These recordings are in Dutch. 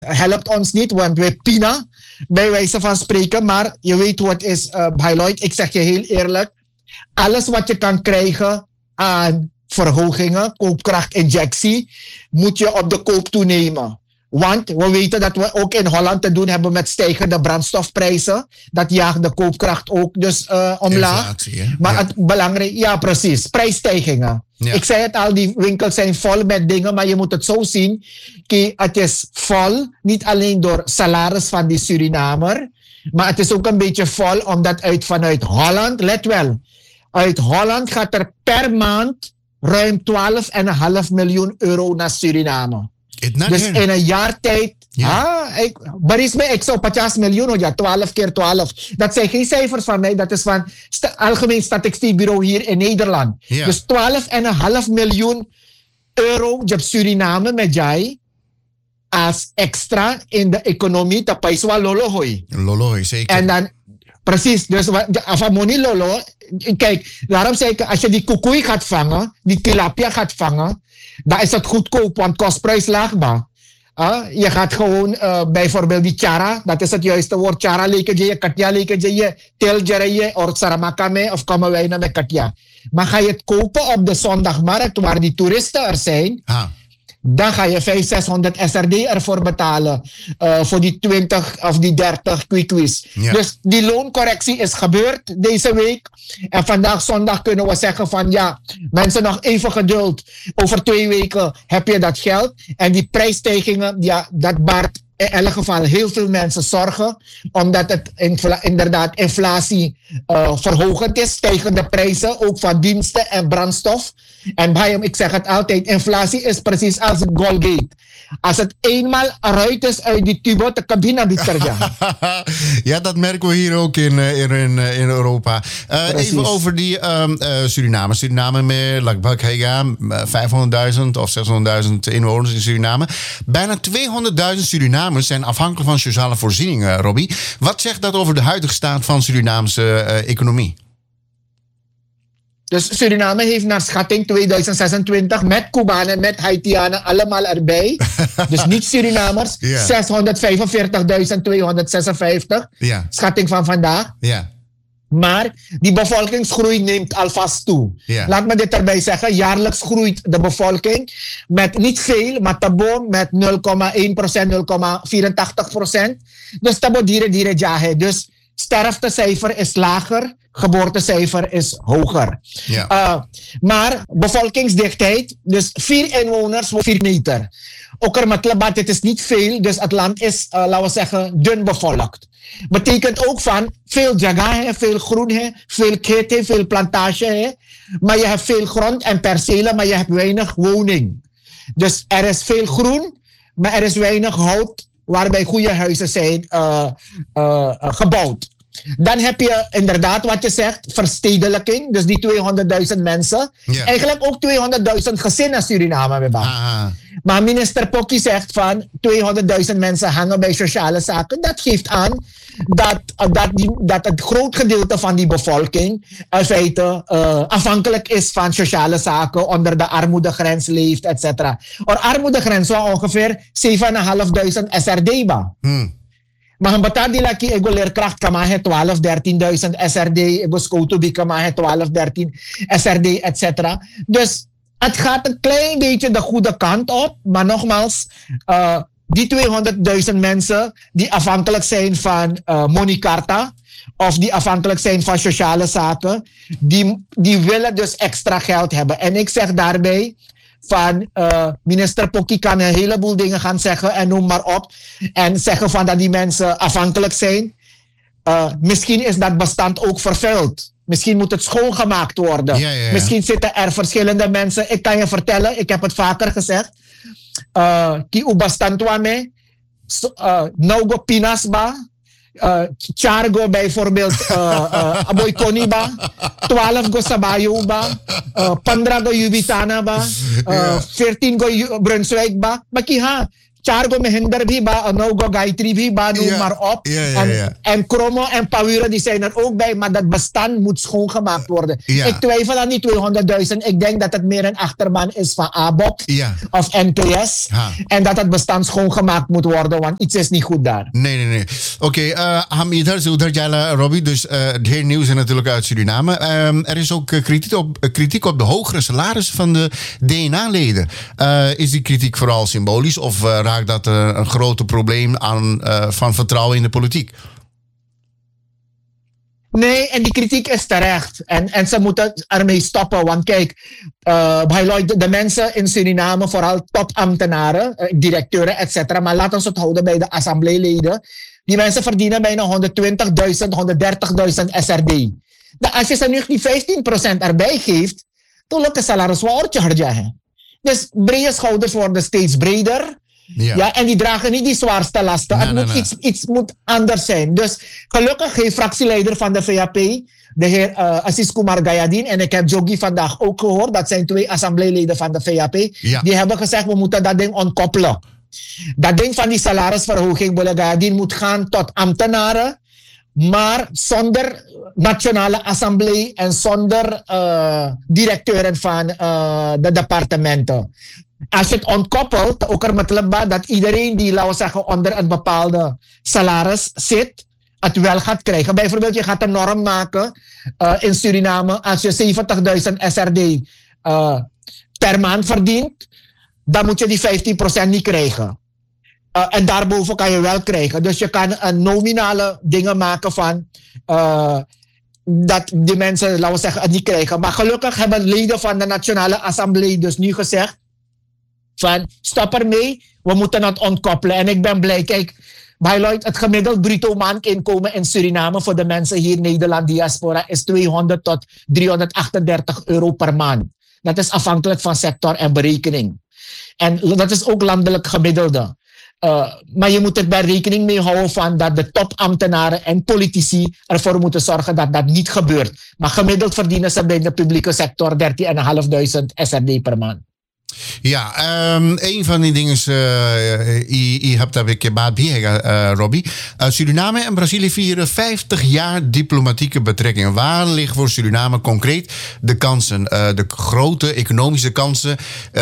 helpt ons niet, want wij pina, bij wijze van spreken. Maar je weet hoe het is, Bailoid. Ik zeg je heel eerlijk. Alles wat je kan krijgen aan verhogingen, koopkrachtinjectie, moet je op de koop toenemen. Want we weten dat we ook in Holland te doen hebben met stijgende brandstofprijzen. Dat jaagt de koopkracht ook dus omlaag. Inflatie, maar het belangrijk, ja precies, prijsstijgingen. Ja. Ik zei het al, die winkels zijn vol met dingen, maar je moet het zo zien. Het is vol, niet alleen door salaris van die Surinamer, maar het is ook een beetje vol omdat vanuit Holland, let wel, uit Holland gaat er per maand ruim 12,5 miljoen euro naar Suriname. Dus in een jaar tijd, ik zou 50 miljoen, ja, 12 keer 12. Dat zijn geen cijfers van mij, dat is van het Algemeen Statistiekbureau hier in Nederland. Ja. Dus 12,5 miljoen euro op Suriname met jij als extra in de economie, dat is wel lolohoy. Lolohoy, zeker. En dan, precies, dus van money lolo, kijk, daarom zeg ik, als je die koekoei gaat vangen, die tilapia gaat vangen, dan is het goedkoop, want kostprijs laag maar. Je gaat gewoon bijvoorbeeld die chara, dat is het juiste woord, chara leken je, katja leken je, tel je, of saramakame, of komen wij naar met katja. Maar ga je het kopen op de zondagmarkt, waar die toeristen er zijn, dan ga je 500-600 SRD ervoor betalen. Voor die 20 of die 30 kwikwies. Ja. Dus die looncorrectie is gebeurd deze week. En vandaag zondag kunnen we zeggen van ja, mensen nog even geduld. Over 2 weken heb je dat geld. En die prijsstijgingen, ja, dat baart in elk geval heel veel mensen zorgen. Omdat het inderdaad inflatie verhogend is. Stijgende prijzen, ook van diensten en brandstof. En bij hem, ik zeg het altijd, inflatie is precies als het Colgate. Als het eenmaal eruit is uit die tube, dan kan je naar die terug. Ja, dat merken we hier ook in Europa. Even over die Suriname. Suriname met 500.000 of 600.000 inwoners in Suriname. Bijna 200.000 Surinamers zijn afhankelijk van sociale voorzieningen, Robbie. Wat zegt dat over de huidige staat van Surinaamse economie? Dus Suriname heeft naar schatting 2026 met Cubanen, met Haitianen allemaal erbij. Dus niet Surinamers. 645.256. Yeah. Schatting van vandaag. Yeah. Maar die bevolkingsgroei neemt alvast toe. Yeah. Laat me dit erbij zeggen. Jaarlijks groeit de bevolking met niet veel, maar tabo met 0,1%, 0,84%. Dus tabo dire jahe. Dus sterftecijfer is lager. Geboortecijfer is hoger. Ja. Maar bevolkingsdichtheid, dus 4 inwoners voor 4 meter. Ook er met Labat, het is niet veel, dus het land is, laten we zeggen, dun bevolkt. Betekent ook van veel jaga, veel groen, veel kete, veel plantage. Maar je hebt veel grond en percelen, maar je hebt weinig woning. Dus er is veel groen, maar er is weinig hout waarbij goede huizen zijn gebouwd. Dan heb je inderdaad wat je zegt, verstedelijking. Dus die 200.000 mensen. Yeah. Eigenlijk ook 200.000 gezinnen Suriname hebben. Maar minister Pokkie zegt van 200.000 mensen hangen bij sociale zaken. Dat geeft aan dat het groot gedeelte van die bevolking in feite afhankelijk is van sociale zaken, onder de armoedegrens leeft, etc. Armoedegrens was ongeveer 7.500 SRD. Maar een betaal die laki ego leerkracht kan maar 12.000, 13.000 SRD, ego scootobie kan maar 12.000, 13 SRD, etc. Dus het gaat een klein beetje de goede kant op, maar nogmaals, die 200.000 mensen die afhankelijk zijn van Monicarta of die afhankelijk zijn van sociale zaken, die willen dus extra geld hebben. En ik zeg daarbij van minister Pokkie kan een heleboel dingen gaan zeggen en noem maar op. En zeggen van dat die mensen afhankelijk zijn. Misschien is dat bestand ook vervuild. Misschien moet het schoongemaakt worden. Ja. Misschien zitten er verschillende mensen. Ik kan je vertellen, ik heb het vaker gezegd. Ki u bestand wame. Nou go pinasba. Chargo bijvoorbeeld Aboy Koniba, 12 go Sabayuba, 15 go Yubitana ba, 14 go Brunswijk ba, makiha, Chargo Mehinder bhi ba, Anogo Gayatri bhi ba, noem maar op. En Kromo en Pawira die zijn er ook bij, maar dat bestand moet schoongemaakt worden. Ik twijfel aan die 200.000. Ik denk dat het meer een achterban is van ABOP of NPS. En dat het bestand schoongemaakt moet worden, want iets is niet goed daar. Nee. Oké, Hamidar, Jala, Robbie, dus het hele nieuws is natuurlijk uit Suriname. Er is ook kritiek op de hogere salarissen van de DNA-leden. Is die kritiek vooral symbolisch of raakt dat een groot probleem aan van vertrouwen in de politiek? Nee, en die kritiek is terecht. En ze moeten ermee stoppen. Want kijk, de mensen in Suriname, vooral topambtenaren, directeuren, etc. Maar laten we het houden bij de assembleeleden. Die mensen verdienen bijna 120.000, 130.000 SRD. Als je ze nu die 15% erbij geeft, dan lukt de salaris wel hartje. Dus brede schouders worden steeds breder. Ja, en die dragen niet die zwaarste lasten. Iets moet anders zijn. Dus gelukkig heeft fractieleider van de VAP, de heer Assis Kumar Gayadin, en ik heb Jogi vandaag ook gehoord, dat zijn 2 assembleeleden van de VAP, die hebben gezegd, we moeten dat ding ontkoppelen. Dat ding van die salarisverhoging, Bole Gayadin, moet gaan tot ambtenaren, maar zonder nationale assemblee en zonder directeuren van de departementen. Als je het ontkoppelt, ook er met dat iedereen die, laten we zeggen, onder een bepaalde salaris zit, het wel gaat krijgen. Bijvoorbeeld, je gaat een norm maken in Suriname. Als je 70.000 SRD per maand verdient, dan moet je die 15% niet krijgen. En daarboven kan je wel krijgen. Dus je kan een nominale dingen maken van dat die mensen, laten we zeggen, het niet krijgen. Maar gelukkig hebben leden van de Nationale Assemblée dus nu gezegd van stop ermee, we moeten het ontkoppelen. En ik ben blij, kijk, het gemiddeld bruto maandinkomen in Suriname voor de mensen hier in Nederland, diaspora, is 200 tot 338 euro per maand. Dat is afhankelijk van sector en berekening. En dat is ook landelijk gemiddelde. Maar je moet er bij rekening mee houden van dat de topambtenaren en politici ervoor moeten zorgen dat dat niet gebeurt. Maar gemiddeld verdienen ze bij de publieke sector 13.500 SRD per maand. Ja, een van die dingen, je hebt daar een keer baat bij, Robbie. Suriname en Brazilië vieren 50 jaar diplomatieke betrekkingen. Waar liggen voor Suriname concreet de kansen, de grote economische kansen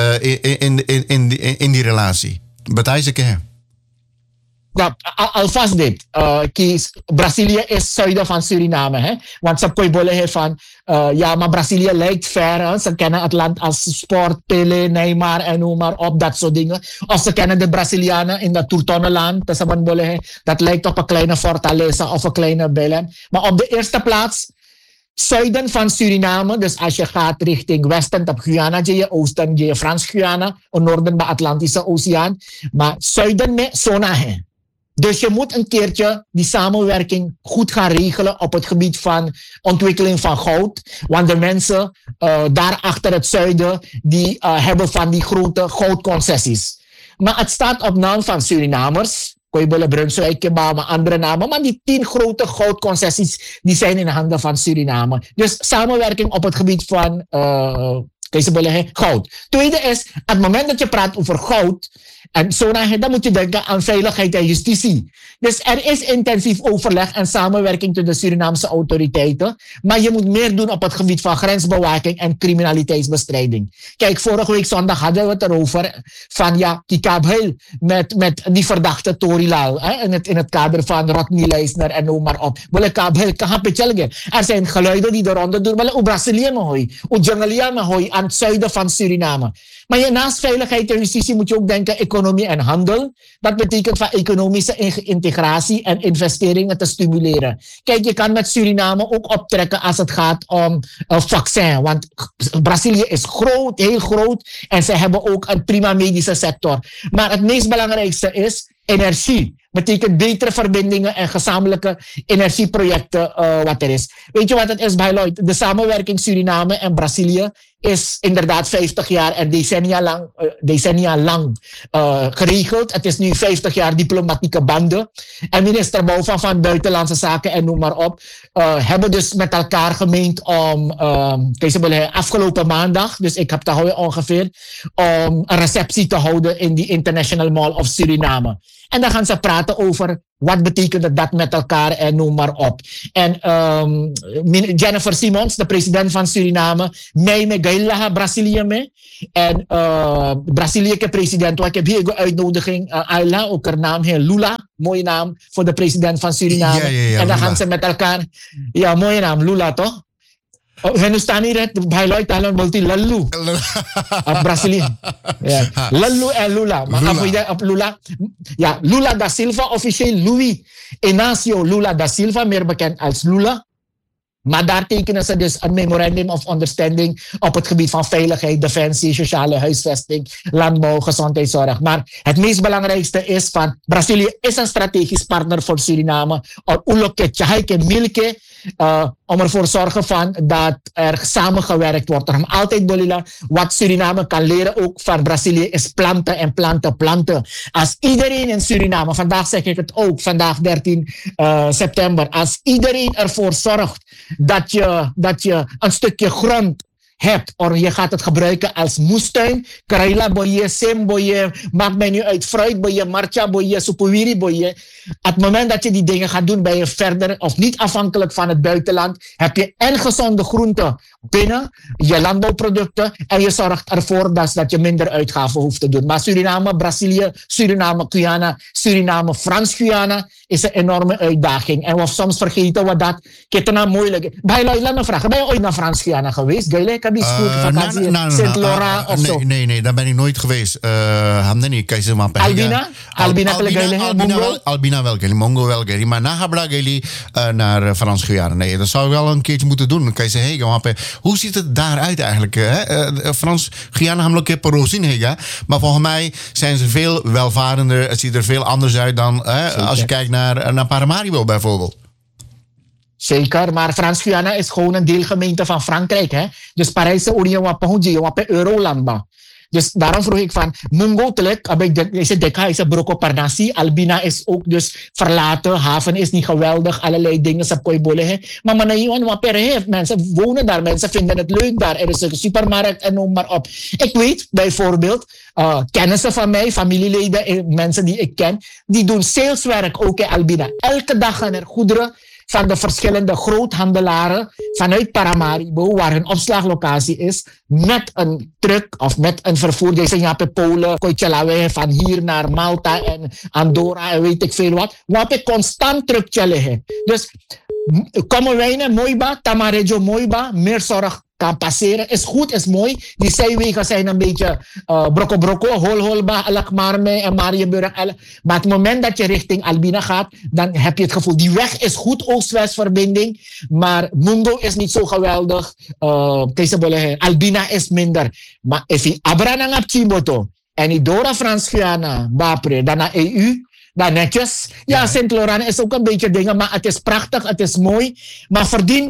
in die relatie? Bataille ze Ja, alvast dit. Brazilië is zuiden van Suriname. Hè? Want ze kunnen van, ja, maar Brazilië lijkt ver. Hè? Ze kennen het land als Sport, Pelé, Neymar en noem maar op, dat soort dingen. Of ze kennen de Brazilianen in dat Turtonenland. Dat lijkt op een kleine Fortaleza of een kleine Belém. Maar op de eerste plaats, zuiden van Suriname, dus als je gaat richting westen op Guyana, je oosten je Frans-Guyana, en noorden bij Atlantische Oceaan, maar zuiden met zona. Dus je moet een keertje die samenwerking goed gaan regelen op het gebied van ontwikkeling van goud. Want de mensen daar achter het zuiden, die hebben van die grote goudconcessies. Maar het staat op naam van Surinamers. Koibele, Brunswijk, maar andere namen. Maar die 10 grote goudconcessies die zijn in handen van Suriname. Dus samenwerking op het gebied van goud. Tweede is, op het moment dat je praat over goud, en dan moet je denken aan veiligheid en justitie. Dus er is intensief overleg en samenwerking tussen de Surinaamse autoriteiten. Maar je moet meer doen op het gebied van grensbewaking en criminaliteitsbestrijding. Kijk, vorige week zondag hadden we het erover van ja, Kikabhel met die verdachte Torilal. In het kader van Rodney Leisner en noem maar op. Er zijn geluiden die de ronde doen. Maar Brazilië aan het zuiden van Suriname. Maar naast veiligheid en justitie moet je ook denken economie en handel. Dat betekent van economische integratie en investeringen te stimuleren. Kijk, je kan met Suriname ook optrekken als het gaat om vaccin. Want Brazilië is groot, heel groot. En ze hebben ook een prima medische sector. Maar het meest belangrijkste is energie. Betekent betere verbindingen en gezamenlijke energieprojecten wat er is. Weet je wat het is bij Lloyd? De samenwerking Suriname en Brazilië is inderdaad 50 jaar en decennia lang geregeld. Het is nu 50 jaar diplomatieke banden. En minister Bouwvan van Buitenlandse Zaken en noem maar op, hebben dus met elkaar gemeend om, afgelopen maandag, dus ik heb het ongeveer, om een receptie te houden in die International Mall of Suriname. En dan gaan ze praten over wat betekent dat met elkaar en noem maar op. En Jennifer Simons, de president van Suriname, mij met Gaila Brazilië mee. En Brazilië president, ik heb hier een uitnodiging, Ayla, ook haar naam heet Lula. Mooie naam voor de president van Suriname. Ja, en dan Lula. gaan ze met elkaar, ja, mooie naam, Lula toch? We staan hier, bij Lloyd Allen multi Lalu. Brazilië. Ja. Lalu en Lula. Maar op Lula. Ja, Lula da Silva, officieel Louis Inácio Lula da Silva, meer bekend als Lula. Maar daar tekenen ze dus een memorandum of understanding op het gebied van veiligheid, defensie, sociale huisvesting, landbouw, gezondheidszorg. Maar het meest belangrijkste is van Brazilië is een strategisch partner voor Suriname. Om ervoor te zorgen van dat er samengewerkt wordt. Om altijd bolila, wat Suriname kan leren ook van Brazilië is planten en planten. Als iedereen in Suriname, vandaag zeg ik het ook, vandaag 13 september, als iedereen ervoor zorgt dat je een stukje grond hebt, of je gaat het gebruiken als moestuin, karaila boye, sim boye, maakt mij nu uit, fruit boye, marcha boye, supuwiri boye. Op het moment dat je die dingen gaat doen, ben je verder of niet afhankelijk van het buitenland. Heb je en gezonde groenten binnen, je landbouwproducten, en je zorgt ervoor dat je minder uitgaven hoeft te doen. Maar Suriname, Brazilië, Suriname, Guyana, Suriname, Frans-Guyana is een enorme uitdaging. En soms vergeten we dat. Kijk, nou moeilijk. Laat me vragen, ben je ooit naar Frans-Guyana geweest? Gelijk, heb je vakantie in Sint-Laurent of zo? Nee, daar ben ik nooit geweest. Albina wel, Mongo wel, maar na Geli naar Frans-Guyana. Nee, dat zou je wel een keertje moeten doen. Dan kan je zeggen, hoe ziet het daaruit eigenlijk? Frans-Guyana hebben we een keer Porozin, maar volgens mij zijn ze veel welvarender. Het ziet er veel anders uit dan als je kijkt naar Paramaribo bijvoorbeeld. Zeker, maar Frans-Guyana is gewoon een deelgemeente van Frankrijk. Hè? Dus Parijse Unie op Euroland. Dus daarom vroeg ik van, Mungo telek, is een broko parnasi. Albina is ook dus verlaten, haven is niet geweldig, allerlei dingen ze kooi bollen. Maar manayon wat per heeft, mensen wonen daar, mensen vinden het leuk daar. Er is een supermarkt en noem maar op. Ik weet bijvoorbeeld, kennissen van mij, familieleden, mensen die ik ken, die doen saleswerk ook in Albina. Elke dag gaan er goederen van de verschillende groothandelaren vanuit Paramaribo, waar hun opslaglocatie is, met een truck of met een vervoer. Deze zijn Polen, Koitjalawe, van hier naar Malta en Andorra en weet ik veel wat. Waar je constant truckje liggen. Dus komen wij Moiba, Tamarejo Moiba, meer zorg kan passeren. Is goed, is mooi. Die zijwegen zijn een beetje brokko, holba, Alakmarme en Marienburg. Maar het moment dat je richting Albina gaat, dan heb je het gevoel, die weg is goed, Oost-West verbinding, maar Mungo is niet zo geweldig. Albina is minder. Maar als je Abranang op Chimboto en je door Frans-Guyana, Bapre, dan naar EU, dan netjes. Ja, Sint-Laurent is ook een beetje dingen, maar het is prachtig, het is mooi. Maar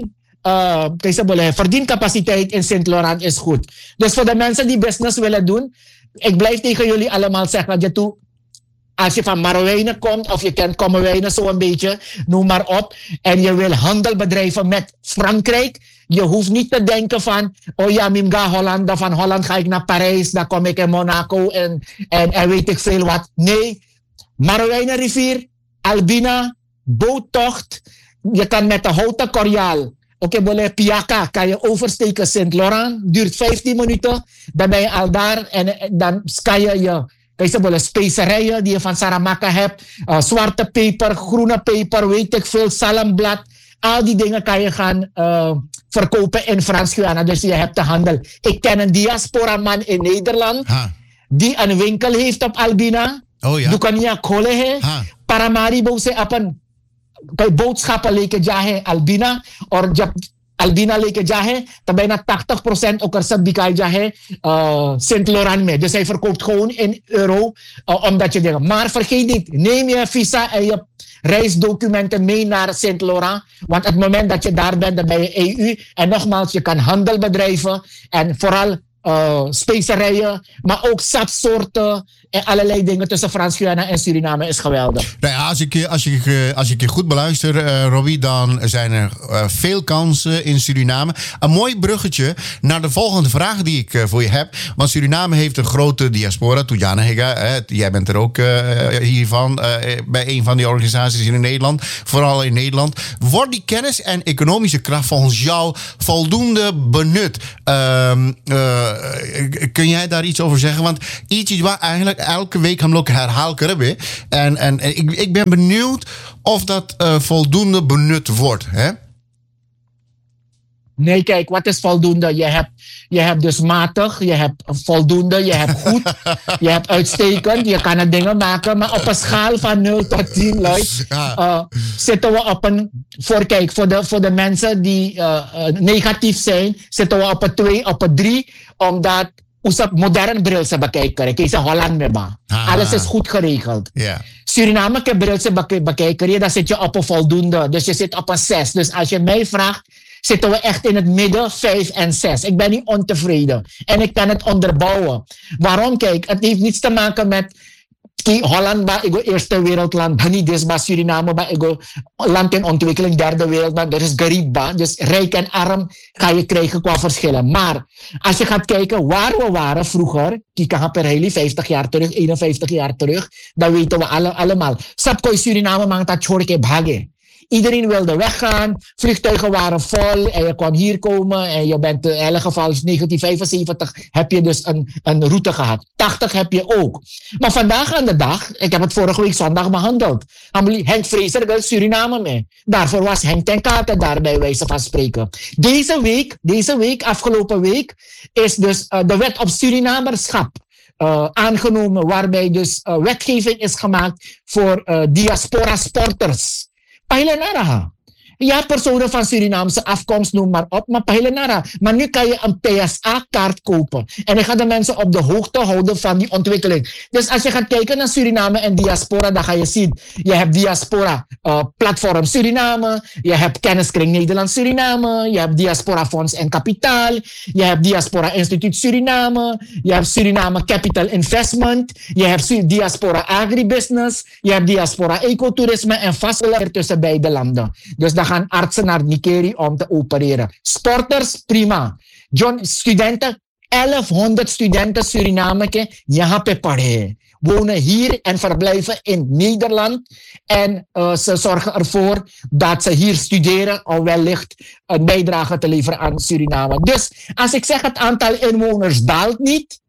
verdiencapaciteit in Sint-Laurent is goed. Dus voor de mensen die business willen doen, ik blijf tegen jullie allemaal zeggen dat je als je van Marowijnen komt, of je kent Kommerwijnen zo een beetje, noem maar op, en je wil handel bedrijven met Frankrijk, je hoeft niet te denken van, oh ja, ik ga Holland, van Holland ga ik naar Parijs, dan kom ik in Monaco en weet ik veel wat. Nee, Marowijnenrivier, Albina, boottocht, je kan met de houten Coriaal, Oké, Piaka kan je oversteken Sint-Laurent, duurt 15 minuten, dan ben je al daar en dan kan je specerijen die je van Saramaka hebt, zwarte peper, groene peper, weet ik veel, salmblad, al die dingen kan je gaan verkopen in Frans-Guyana, dus je hebt de handel. Ik ken een diaspora-man in Nederland die een winkel heeft op Albina. Oh ja. Dukania Kolehe, Paramaribo se apan bij boodschappen leken jahe Albina, or Albina leke jahe, dan bijna 80% ook er sabikay jahe Saint Laurent mee. Dus hij verkoopt gewoon in euro, omdat je denkt. Maar vergeet niet, neem je visa en je reisdocumenten mee naar Saint Laurent. Want het moment dat je daar bent, dan ben je EU. En nogmaals, je kan handel bedrijven en vooral specerijen, maar ook sapsoorten en allerlei dingen tussen Frans-Guyana en Suriname is geweldig. Nou ja, als ik je goed beluister, Robbie, dan zijn er veel kansen in Suriname. Een mooi bruggetje naar de volgende vraag die ik voor je heb. Want Suriname heeft een grote diaspora. Tujana Hega, jij bent er ook hiervan, bij een van die organisaties in Nederland. Vooral in Nederland. Wordt die kennis en economische kracht volgens jou voldoende benut? Kun jij daar iets over zeggen? Want iets waar eigenlijk elke week hem ook herhaald hebben. En ik ben benieuwd of dat voldoende benut wordt. Hè? Nee, kijk, wat is voldoende? Je hebt dus matig, je hebt voldoende, je hebt goed, je hebt uitstekend, je kan er dingen maken, maar op een schaal van 0 tot 10, zitten we op een, voor de mensen die negatief zijn, zitten we op een 2, op een 3, omdat usap modern bril se bekijken. Kijk, Holland mee ba. Alles is goed geregeld. Yeah. Suriname ke bril se bekijken, dan zit je op een voldoende. Dus je zit op een 6. Dus als je mij vraagt, zitten we echt in het midden 5 en 6. Ik ben niet ontevreden. En ik kan het onderbouwen. Waarom? Kijk, het heeft niets te maken met Holland, ba ego eerste wereldland, niet dus ba Suriname, ba ego land in ontwikkeling, derde wereld, maar er is garib ba. Dus rijk en arm ga je krijgen qua verschillen. Maar als je gaat kijken waar we waren vroeger, kijk per hele 50 jaar terug, 51 jaar terug, dan weten we allemaal. Sapkoi Suriname mang dat chorke bhage. Iedereen wilde weggaan, vliegtuigen waren vol en je kon hier komen en je bent in elk geval 1975 heb je dus een route gehad. 80 heb je ook. Maar vandaag aan de dag, ik heb het vorige week zondag behandeld, Henk Vrezer wil Suriname mee. Daarvoor was Henk ten Kate daar bij wijze van spreken. Deze week, afgelopen week, is dus de wet op Surinamerschap aangenomen, waarbij dus wetgeving is gemaakt voor diaspora sporters. Pailanara. Ja, personen van Surinaamse afkomst, noem maar op, maar Pailanara. Maar nu kan je een PSA-kaart kopen. En ik ga de mensen op de hoogte houden van die ontwikkeling. Dus als je gaat kijken naar Suriname en diaspora, dan ga je zien. Je hebt diaspora platform Suriname. Je hebt kenniskring Nederland Suriname. Je hebt diaspora fonds en kapitaal. Je hebt diaspora instituut Suriname. Je hebt Suriname Capital Investment. Je hebt diaspora agribusiness. Je hebt diaspora ecotourisme en vastgelegd tussen beide landen. Dus dan gaan artsen naar Nikeri om te opereren. Sporters, prima. Studenten, 1100 studenten Suriname, wonen hier en verblijven in Nederland. En ze zorgen ervoor dat ze hier studeren om wellicht een bijdrage te leveren aan Suriname. Dus als ik zeg het aantal inwoners daalt niet,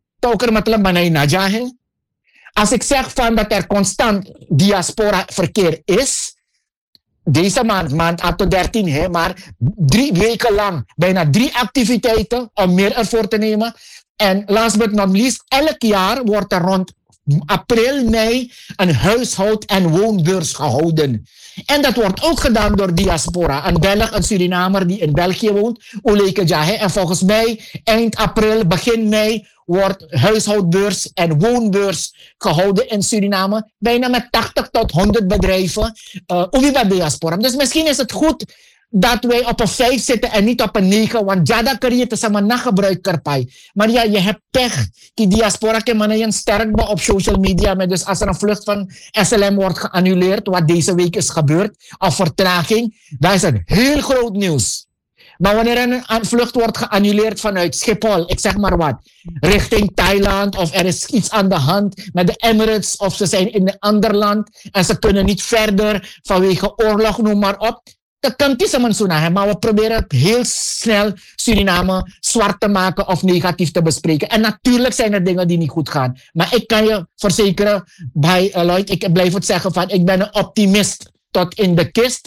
als ik zeg van dat er constant diaspora verkeer is, deze maand 8 tot 13, maar 3 weken lang bijna 3 activiteiten om meer ervoor te nemen. En last but not least, elk jaar wordt er rond april, mei een huishoud- en woonbeurs gehouden. En dat wordt ook gedaan door diaspora. Een Belg, een Surinamer die in België woont, Uleke Jahe. En volgens mij eind april, begin mei wordt huishoudbeurs en woonbeurs gehouden in Suriname. Bijna met 80 tot 100 bedrijven. Uwiba diaspora. Dus misschien is het goed dat wij op een 5 zitten en niet op een 9. Want jada kun je samen nagebruik karpai. Maar ja, je hebt pech. Die diaspora kan man sterk op social media. Maar dus als er een vlucht van SLM wordt geannuleerd, wat deze week is gebeurd, of vertraging, dan is het heel groot nieuws. Maar wanneer een vlucht wordt geannuleerd vanuit Schiphol, ik zeg maar wat, richting Thailand of er is iets aan de hand met de Emirates of ze zijn in een ander land en ze kunnen niet verder vanwege oorlog, noem maar op. Dat kan het niet maar we proberen heel snel Suriname zwart te maken of negatief te bespreken. En natuurlijk zijn er dingen die niet goed gaan. Maar ik kan je verzekeren, Lloyd, ik blijf het zeggen van, ik ben een optimist tot in de kist.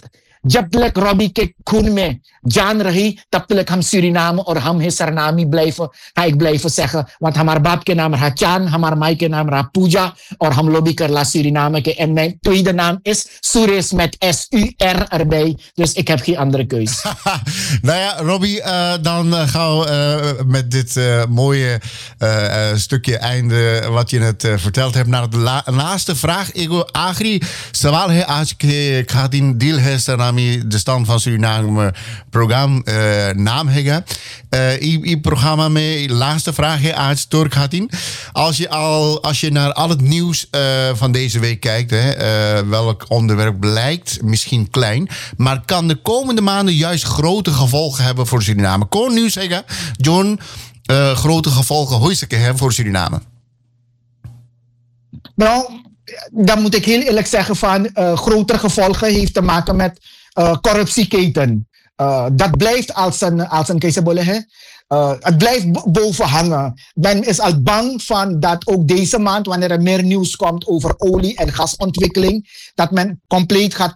जब तक रॉबी के खून में जान रही तब तक हम सूरीनाम और हम है सरनामी blijven zeggen. Want हमारे बाप के नाम रहा चान, हमारे माई के नाम रहा पूजा और हम lobby करला Suriname के. En mijn tweede naam is Suresh met S-U-R erbij. Dus ik heb geen andere keus. Nou ja, Robbie, dan gaan we met dit mooie stukje einde wat je net verteld hebt naar de laatste vraag. Ego Agri, sawal he aaj ke khatin dil hai Sarami de stand van Suriname programma naam hega. I programma mee laatste vraag he aaj door khatin. Als je naar al het nieuws van deze week kijkt, welk onderwerp lijkt misschien klein, maar kan de komende maanden juist grote gevolgen hebben voor Suriname. Kon nu zeggen, John, grote gevolgen hoeisteke hebben voor Suriname? Nou, dan moet ik heel eerlijk zeggen van grotere gevolgen heeft te maken met corruptieketen. Dat blijft als een keizerbolle. Het blijft boven hangen. Men is al bang van dat ook deze maand, wanneer er meer nieuws komt over olie- en gasontwikkeling, dat men compleet gaat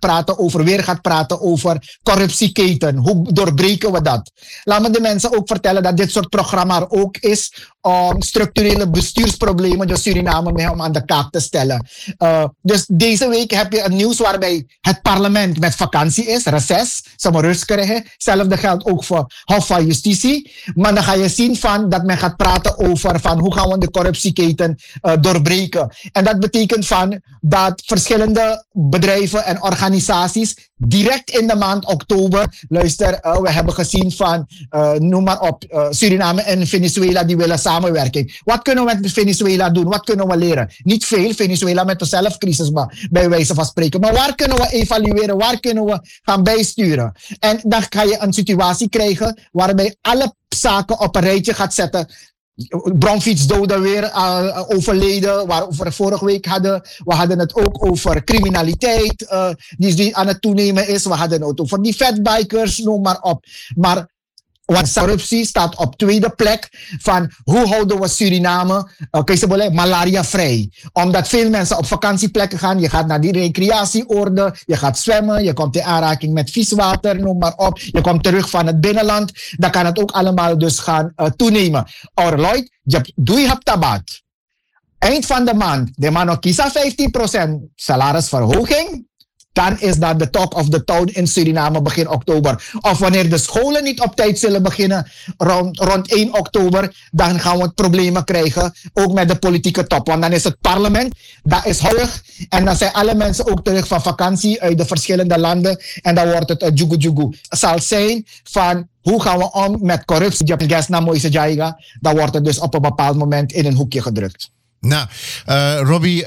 praten over corruptieketen. Hoe doorbreken we dat? Laat me de mensen ook vertellen dat dit soort programma er ook is om structurele bestuursproblemen de Suriname mee om aan de kaak te stellen. Dus deze week heb je een nieuws waarbij het parlement met vakantie is, reces, ze maar rust krijgen. Hetzelfde geldt ook voor Hof van Justitie. Maar dan ga je zien van dat men gaat praten over van hoe gaan we de corruptieketen doorbreken. En dat betekent van dat verschillende bedrijven en organisaties direct in de maand oktober, luister, we hebben gezien van, noem maar op, Suriname en Venezuela die willen samenwerking. Wat kunnen we met Venezuela doen? Wat kunnen we leren? Niet veel, Venezuela met de zelfcrisis, maar bij wijze van spreken. Maar waar kunnen we evalueren? Waar kunnen we gaan bijsturen? En dan ga je een situatie krijgen waarbij alle zaken op een rijtje gaat zetten. Bromfietsdoden weer overleden, waarover we vorige week hadden. We hadden het ook over criminaliteit die aan het toenemen is. We hadden het over die fatbikers, noem maar op. Maar corruptie staat op tweede plek van hoe houden we Suriname malaria vrij. Omdat veel mensen op vakantieplekken gaan. Je gaat naar die recreatieoorden, je gaat zwemmen, je komt in aanraking met vieswater, noem maar op. Je komt terug van het binnenland. Dan kan het ook allemaal dus gaan toenemen. Or Lloyd, doe je tabat. Eind van de maand, de man ook kies 15% salarisverhoging. Dan is dat de talk of the town in Suriname begin oktober. Of wanneer de scholen niet op tijd zullen beginnen rond 1 oktober, dan gaan we problemen krijgen, ook met de politieke top. Want dan is het parlement, dat is hoog. En dan zijn alle mensen ook terug van vakantie uit de verschillende landen. En dan wordt het jugu-jugu. Het zal zijn van hoe gaan we om met corruptie. Dan wordt het dus op een bepaald moment in een hoekje gedrukt. Nou, Robbie,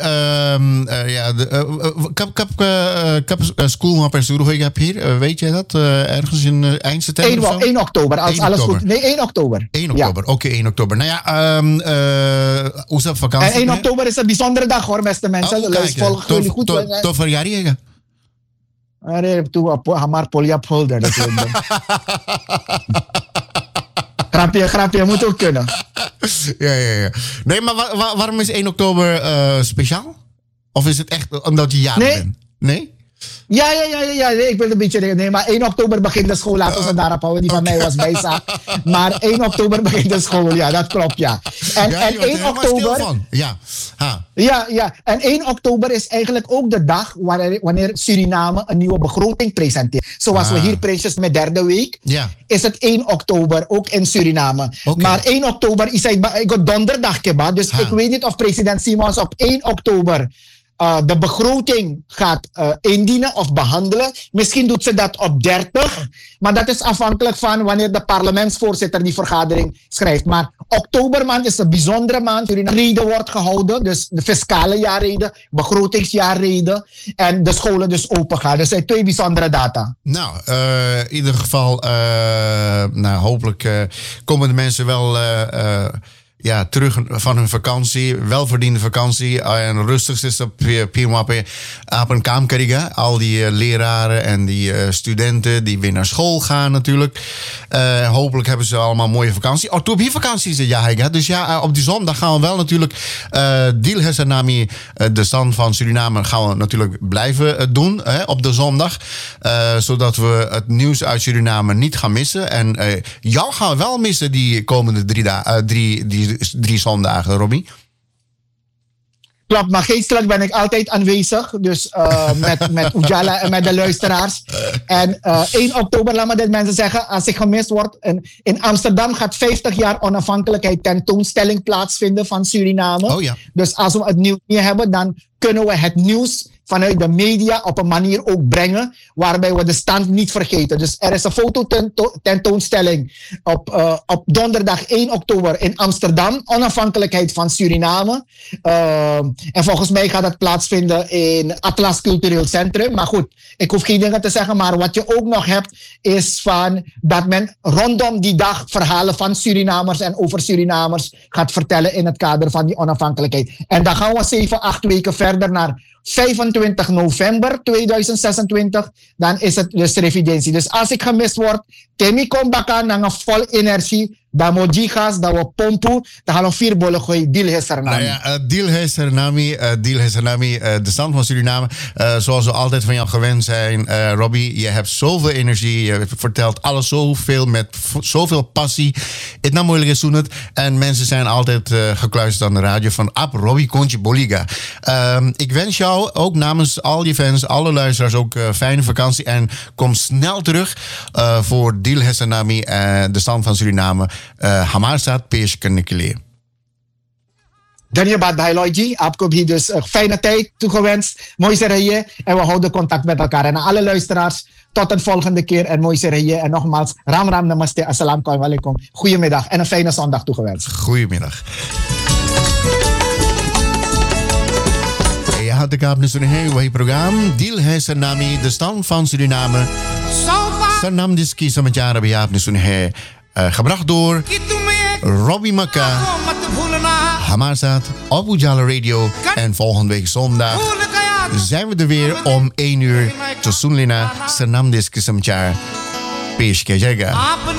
schoolmap en zo, ik heb hier, weet jij dat? Ergens in eind september? 1 oktober, als 1 alles oktober. Goed. Nee, 1 oktober. 1 oktober, ja. Oké, 1 oktober. Nou ja, hoe is dat vakantie? En 1 oktober is een bijzondere dag hoor, beste mensen. Volgen jullie goed. Tot verjaardag, hè? Hamar Polyap Holder. Grapje, moet ook kunnen. Ja. Nee, maar waarom is 1 oktober speciaal? Of is het echt omdat je jarig bent? Nee? Ja, ik wil een beetje... Nee, maar 1 oktober begint de school. Laten we daarop houden. Die van mij was bijzaak. Maar 1 oktober begint de school. Ja, dat klopt, ja. En 1 oktober... Ja. Ja. En 1 oktober is eigenlijk ook de dag wanneer Suriname een nieuwe begroting presenteert. Zoals we hier Prinsjes met derde week. Ja. Is het 1 oktober ook in Suriname. Okay. Maar 1 oktober is het donderdag. Dus ik weet niet of president Simons op 1 oktober... de begroting gaat indienen of behandelen. Misschien doet ze dat op 30. Maar dat is afhankelijk van wanneer de parlementsvoorzitter die vergadering schrijft. Maar oktobermaand is een bijzondere maand. Reden wordt gehouden. Dus de fiscale jaarreden, begrotingsjaarreden. En de scholen dus open gaan. Dus dat zijn 2 bijzondere data. Nou, in ieder geval, hopelijk komen de mensen wel... terug van hun vakantie. Welverdiende vakantie. En rustig is op een kaamkariga. Al die leraren en die studenten die weer naar school gaan natuurlijk. Hopelijk hebben ze allemaal mooie vakantie. Oh, toen vakantie is het, ja. Dus ja, op die zondag gaan we wel natuurlijk Dil Hesanami, de stand van Suriname, gaan we natuurlijk blijven doen op de zondag. Zodat we het nieuws uit Suriname niet gaan missen. En jou gaan we wel missen die komende drie zondagen, Robbie. Klopt, maar geestelijk ben ik altijd aanwezig. Dus met Ujala en met de luisteraars. En 1 oktober, laat me dit mensen zeggen, als ik gemist word. In Amsterdam gaat 50 jaar onafhankelijkheid tentoonstelling plaatsvinden van Suriname. Oh ja. Dus als we het nieuws niet hebben, dan kunnen we het nieuws vanuit de media op een manier ook brengen waarbij we de stand niet vergeten. Dus er is een fototentoonstelling op donderdag 1 oktober in Amsterdam, onafhankelijkheid van Suriname. En volgens mij gaat dat plaatsvinden in Atlas Cultureel Centrum. Maar goed, ik hoef geen dingen te zeggen, maar wat je ook nog hebt is van dat men rondom die dag verhalen van Surinamers en over Surinamers gaat vertellen in het kader van die onafhankelijkheid. En dan gaan we 7-8 weken verder naar 25 november 2026, dan is het dus revidentie. Dus als ik gemist word, Temi kom baka naar vol energie, dan moet je gas, dan we pompen, dan gaan we 4 bollen gooien, Dil Hesanami. Nou ja, Dil Hesanami, de stand van Suriname. Zoals we altijd van jou gewend zijn, Robbie, je hebt zoveel energie, je vertelt alles zoveel met zoveel passie. Het nou moeilijk is toen het. En mensen zijn altijd gekluisterd aan de radio van Robbie Kontje Boliga. Ik wens jou ook namens al je fans, alle luisteraars ook fijne vakantie. En kom snel terug voor Dil Hesanami, de stand van Suriname. Hamarsat pees kennikele. Dhanyabad Bhailoji, आपको भी dus fijne tijd toegewenst. Mooi serieën en we houden contact met elkaar. En aan alle luisteraars, tot een volgende keer en mooi serieën. En nogmaals, Ram Ram Namaste, Assalamu alaikum. Goedemiddag en een fijne zondag toegewenst. Goedemiddag. Je had de kaap naar zo'n heel programma. Dil Hesanami, de stand van Suriname. Sanam diski samachara bijaap naar zo'n heel. Gebracht door Robbie Maka, Hamarsat, op Ujala Radio. En volgende week zondag zijn we er weer om 1 uur. Tot Sunlina, Sanam Diski Samchar, Peeshke Jaga.